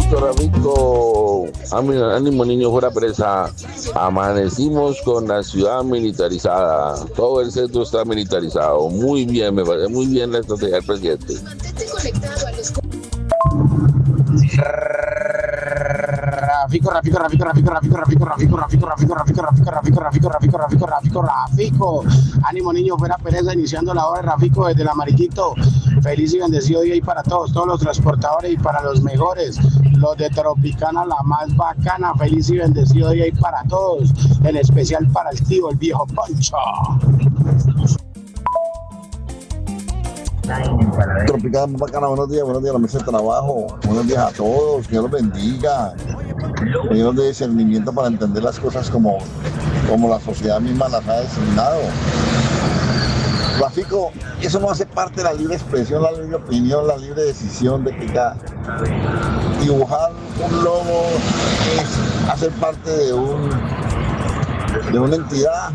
Rafico, ánimo niño fuera presa. Amanecimos con la ciudad militarizada. Todo el centro está militarizado. Muy bien, me parece muy bien la estrategia del presidente. Rafico. Ánimo niño, fuera pereza, iniciando la hora, Rafico, desde el Amarillito. Feliz y bendecido día y para todos los transportadores y para los mejores, los de Tropicana, la más bacana. Feliz y bendecido día y para todos, en especial para el tío, el viejo Poncho. Tropicana, muy bacana, buenos días, la mesa de trabajo, buenos días a todos, Dios los bendiga, Dios de discernimiento para entender las cosas como la sociedad misma las ha designado. Rafico, eso no hace parte de la libre expresión, la libre opinión, la libre decisión de que dibujar un logo es hacer parte de una entidad.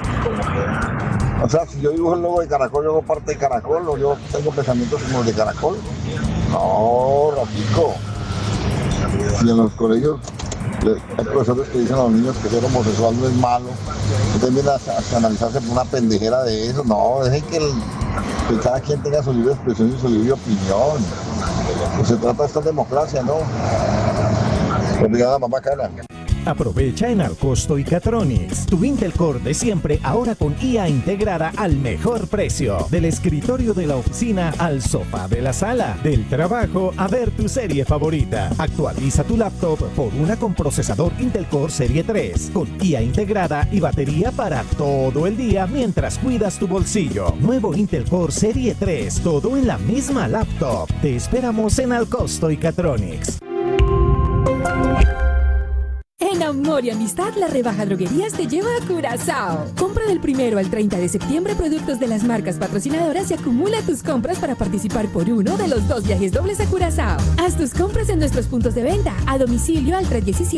O sea, si yo dibujo el logo de Caracol, yo hago parte de Caracol, o yo tengo pensamientos como los de Caracol. No, Rafico. Si en los colegios hay profesores que dicen a los niños que ser homosexual no es malo, entonces vienen a analizarse por una pendejera de eso. No, dejen que cada quien tenga su libre expresión y su libre opinión. Pues se trata de esta democracia, ¿no? Obrigada, mamá cara. Aprovecha en Alcosto y Catronics tu Intel Core de siempre, ahora con IA integrada al mejor precio. Del escritorio de la oficina al sofá de la sala, del trabajo a ver tu serie favorita. Actualiza tu laptop por una con procesador Intel Core Serie 3, con IA integrada y batería para todo el día mientras cuidas tu bolsillo. Nuevo Intel Core Serie 3, todo en la misma laptop. Te esperamos en Alcosto y Catronics. En Amor y Amistad, la rebaja droguerías te lleva a Curazao. Compra del 1 al 30 de septiembre productos de las marcas patrocinadoras y acumula tus compras para participar por uno de los 2 viajes dobles a Curazao. Haz tus compras en nuestros puntos de venta, a domicilio al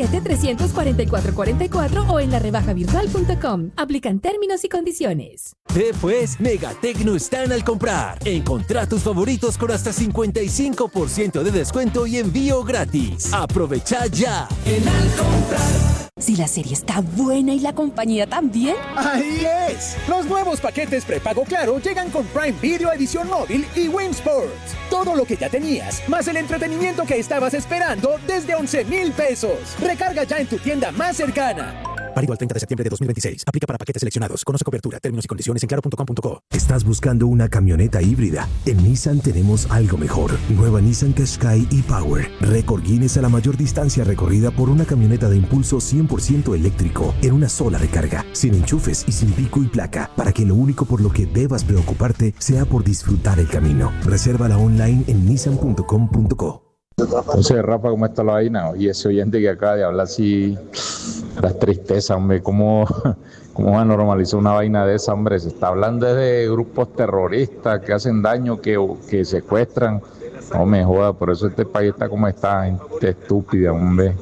317-344-44 o en larebajavirtual.com. Aplican términos y condiciones. Pues Megatecno están al comprar. Encontrá tus favoritos con hasta 55% de descuento y envío gratis. Aprovecha ya. En Al comprar. Si la serie está buena y la compañía también. ¡Ahí es! Los nuevos paquetes prepago Claro llegan con Prime Video Edición Móvil y Win Sports. Todo lo que ya tenías, más el entretenimiento que estabas esperando desde 11,000 pesos. Recarga ya en tu tienda más cercana. Válido al 30 de septiembre de 2026. Aplica para paquetes seleccionados. Conoce cobertura, términos y condiciones en claro.com.co. ¿Estás buscando una camioneta híbrida? En Nissan tenemos algo mejor. Nueva Nissan Qashqai e-Power. Récord Guinness a la mayor distancia recorrida por una camioneta de impulso 100% eléctrico en una sola recarga, sin enchufes y sin pico y placa, para que lo único por lo que debas preocuparte sea por disfrutar el camino. Resérvala online en nissan.com.co. Entonces, Rafa, ¿cómo está la vaina? Y ese oyente que acaba de hablar así, las tristezas, hombre, ¿cómo va a normalizar una vaina de esa, hombre? Se está hablando de grupos terroristas que hacen daño, que secuestran. No me joda, por eso este país está como está, gente estúpida, hombre.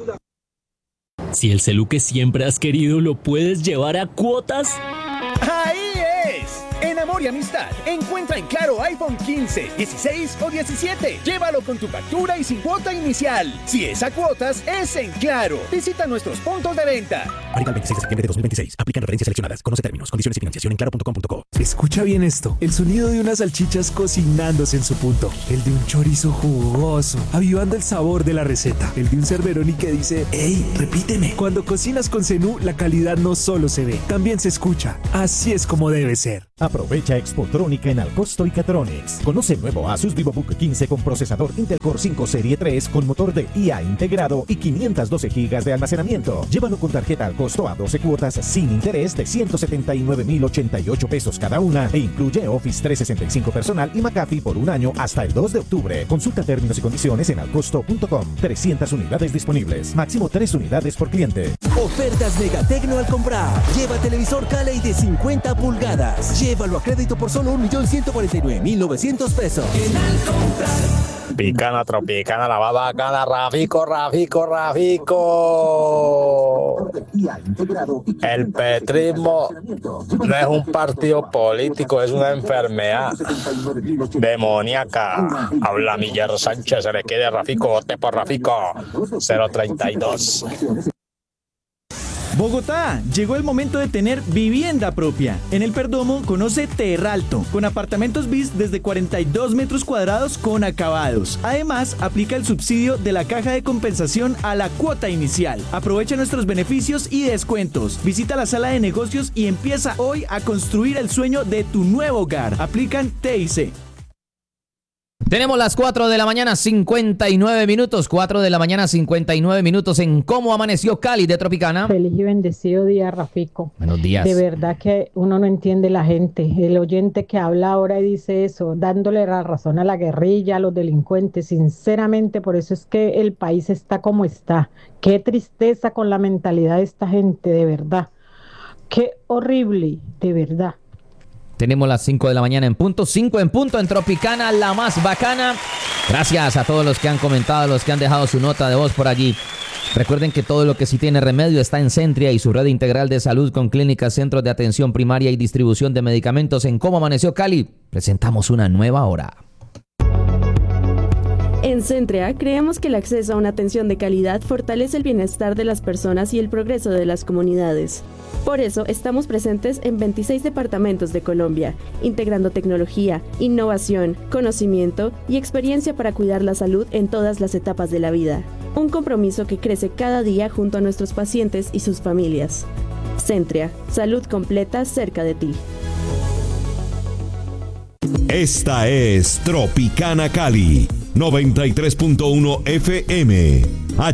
Si el celu que siempre has querido lo puedes llevar a cuotas. ¡Ahí es! En Amor y Amistad, encuentra en Claro iPhone 15, 16 o 17. Llévalo con tu factura y sin cuota inicial. Si es a cuotas, es en Claro. Visita nuestros puntos de venta. Válido el 26 de septiembre de 2026. Aplican referencias seleccionadas. Conoce términos, condiciones y financiación en claro.com.co. Escucha bien esto. El sonido de unas salchichas cocinándose en su punto. El de un chorizo jugoso, avivando el sabor de la receta. El de un Cerberoni que dice, ¡Ey, repíteme! Cuando cocinas con Zenú, la calidad no solo se ve, también se escucha. Así es como debe ser. Aprovecha Expotrónica en Alcosto y Catronics. Conoce el nuevo Asus VivoBook 15 con procesador Intel Core 5 Serie 3 con motor de IA integrado y 512 GB de almacenamiento. Llévalo con tarjeta al costo a 12 cuotas sin interés de 179,088 pesos cada una e incluye Office 365 personal y McAfee por un año hasta el 2 de octubre. Consulta términos y condiciones en alcosto.com. 300 unidades disponibles. Máximo 3 unidades por cliente. Ofertas Megatecno al comprar. Lleva televisor Caley de 50 pulgadas. Llévalo a crédito por solo 1.149.900 pesos. En Al comprar. Tropicana, la más bacana, Rafico. El petrismo no es un partido político, es una enfermedad demoníaca. Habla Miguel Sánchez, se le quede Rafico, vote por Rafico, 032. Bogotá, llegó el momento de tener vivienda propia. En el Perdomo conoce Terralto, con apartamentos bis desde 42 metros cuadrados con acabados. Además, aplica el subsidio de la caja de compensación a la cuota inicial. Aprovecha nuestros beneficios y descuentos. Visita la sala de negocios y empieza hoy a construir el sueño de tu nuevo hogar. Aplican TIC. Tenemos las 4 de la mañana, 59 minutos. 4 de la mañana, 59 minutos en Cómo Amaneció Cali de Tropicana. Feliz y bendecido día, Rafico. Buenos días. De verdad que uno no entiende la gente. El oyente que habla ahora y dice eso, dándole la razón a la guerrilla, a los delincuentes. Sinceramente, por eso es que el país está como está. Qué tristeza con la mentalidad de esta gente, de verdad. Qué horrible, de verdad. Tenemos las 5 de la mañana en punto, 5 en punto en Tropicana, la más bacana. Gracias a todos los que han comentado, los que han dejado su nota de voz por allí. Recuerden que todo lo que sí tiene remedio está en Centria y su red integral de salud con clínicas, centros de atención primaria y distribución de medicamentos. En Cómo Amaneció Cali, presentamos una nueva hora. En Centria creemos que el acceso a una atención de calidad fortalece el bienestar de las personas y el progreso de las comunidades. Por eso estamos presentes en 26 departamentos de Colombia, integrando tecnología, innovación, conocimiento y experiencia para cuidar la salud en todas las etapas de la vida. Un compromiso que crece cada día junto a nuestros pacientes y sus familias. Centria, salud completa cerca de ti. Esta es Tropicana Cali, 93.1 FM,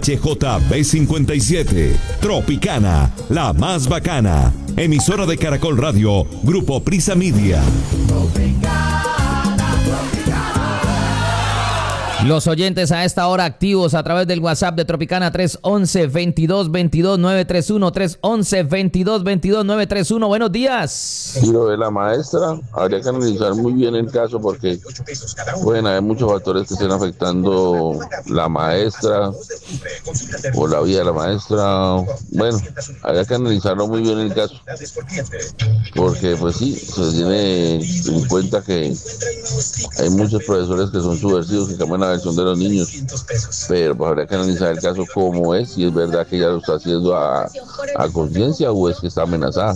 HJB57, Tropicana, la más bacana, emisora de Caracol Radio, Grupo Prisa Media. Los oyentes a esta hora activos a través del WhatsApp de Tropicana 311-2222-931, 311-2222-931. Buenos días. Y lo de la maestra, habría que analizar muy bien el caso porque pueden haber muchos factores que estén afectando la maestra o la vida de la maestra. Bueno, habría que analizarlo muy bien el caso porque pues sí, se tiene en cuenta que hay muchos profesores que son subversivos, que cambian la versión de los niños, pero pues habría que analizar el caso como es, si es verdad que ella lo está haciendo a conciencia o es que está amenazada.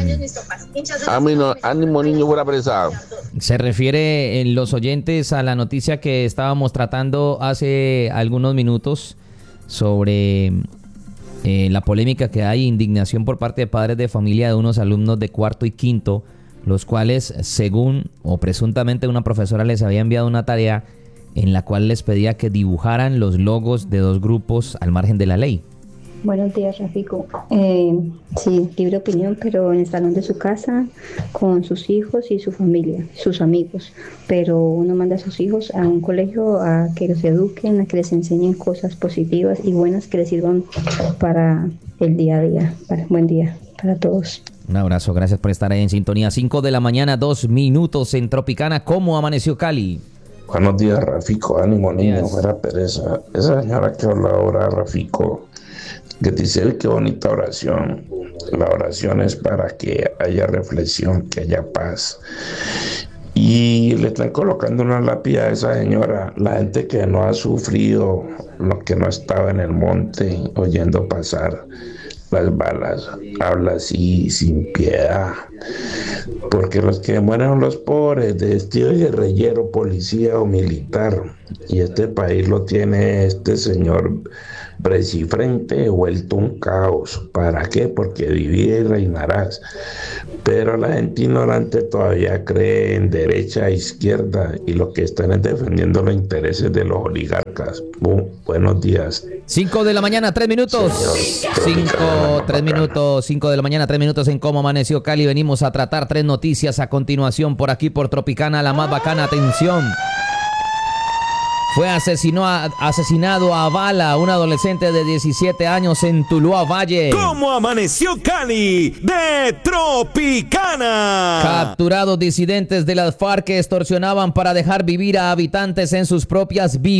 Ánimo niño, fuera presa. Se refiere en los oyentes a la noticia que estábamos tratando hace algunos minutos sobre la polémica que hay, indignación por parte de padres de familia de unos alumnos de cuarto y quinto, los cuales, según o presuntamente una profesora les había enviado una tarea en la cual les pedía que dibujaran los logos de dos grupos al margen de la ley. Buenos días, Rafico. Sí, libre opinión, pero en el salón de su casa, con sus hijos y su familia, sus amigos. Pero uno manda a sus hijos a un colegio a que los eduquen, a que les enseñen cosas positivas y buenas que les sirvan para el día a día. Buen día para todos. Un abrazo, gracias por estar ahí en sintonía. 5 de la mañana, 2 minutos en Tropicana. ¿Cómo amaneció Cali? Buenos días, Rafico. Ánimo, niño, fuera pereza. Esa señora que habla ahora, Rafico, que dice qué bonita oración. La oración es para que haya reflexión, que haya paz. Y le están colocando una lápida a esa señora. La gente que no ha sufrido, lo que no estaba en el monte oyendo pasar las balas, habla así sin piedad, porque los que mueren son los pobres, de estilo guerrillero, policía o militar, y este país lo tiene este señor Presifrente vuelto un caos. ¿Para qué? Porque divide y reinarás. Pero la gente ignorante todavía cree en derecha e izquierda y lo que están es defendiendo los intereses de los oligarcas. Buenos días. 5 de la mañana, 3 minutos. 5 de la mañana, 3 minutos en Cómo Amaneció Cali. Venimos a tratar 3 noticias a continuación por aquí por Tropicana, la más bacana. Atención. Fue asesinado a bala un adolescente de 17 años en Tuluá Valle. ¿Cómo amaneció Cali de Tropicana? Capturados disidentes de las FARC que extorsionaban para dejar vivir a habitantes en sus propias viviendas.